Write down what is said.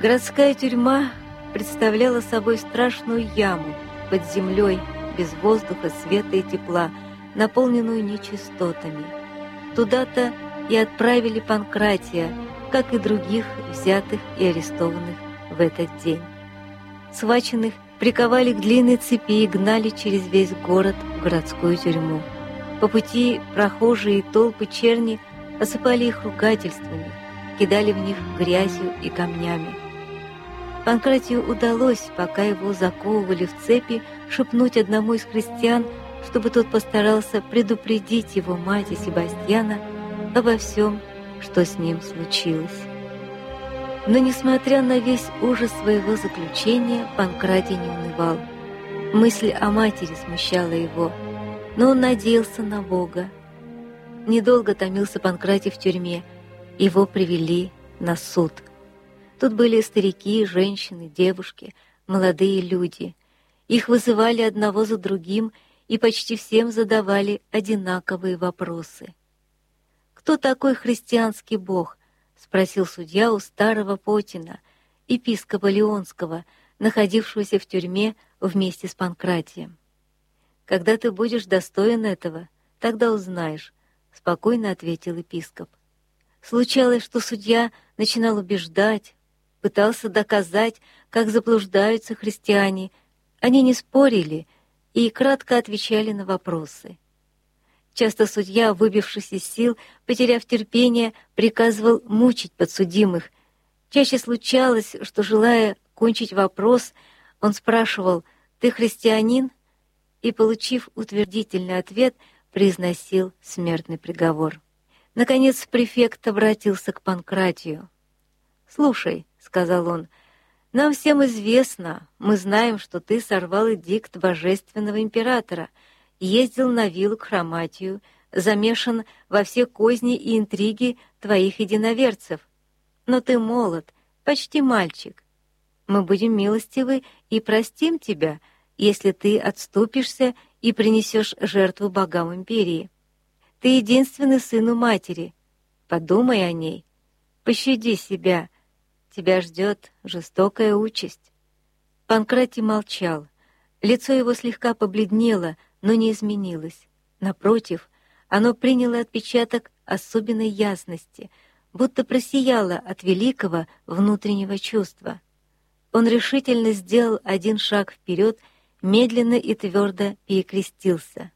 Городская тюрьма представляла собой страшную яму под землей, без воздуха, света и тепла, наполненную нечистотами. Туда-то и отправили Панкратия, как и других взятых и арестованных в этот день. Схваченных приковали к длинной цепи и гнали через весь город в городскую тюрьму. По пути прохожие и толпы черни осыпали их ругательствами, кидали в них грязью и камнями. Панкратию удалось, пока его заковывали в цепи, шепнуть одному из христиан, чтобы тот постарался предупредить его мать и Себастьяна обо всем, что с ним случилось. Но, несмотря на весь ужас своего заключения, Панкратий не унывал. Мысль о матери смущала его, но он надеялся на Бога. Недолго томился Панкратий в тюрьме, его привели на суд. Тут были старики, женщины, девушки, молодые люди. Их вызывали одного за другим, и почти всем задавали одинаковые вопросы. «Кто такой христианский Бог?» — спросил судья у старого Потина, епископа Леонского, находившегося в тюрьме вместе с Панкратием. «Когда ты будешь достоин этого, тогда узнаешь», — спокойно ответил епископ. Случалось, что судья начинал убеждать, пытался доказать, как заблуждаются христиане. Они не спорили и кратко отвечали на вопросы. Часто судья, выбившись из сил, потеряв терпение, приказывал мучить подсудимых. Чаще случалось, что, желая кончить вопрос, он спрашивал: «Ты христианин?» и, получив утвердительный ответ, произносил смертный приговор. Наконец префект обратился к Панкратию. «Слушай», — сказал он, — «нам всем известно, мы знаем, что ты сорвал эдикт божественного императора, ездил на виллу к Хроматию, замешан во все козни и интриги твоих единоверцев. Но ты молод, почти мальчик. Мы будем милостивы и простим тебя, если ты отступишься и принесешь жертву богам империи. Ты единственный сын у матери. Подумай о ней. Пощади себя. Тебя ждет жестокая участь». Панкратий молчал. Лицо его слегка побледнело, но не изменилось. Напротив, оно приняло отпечаток особенной ясности, будто просияло от великого внутреннего чувства. Он решительно сделал один шаг вперед, медленно и твердо перекрестился.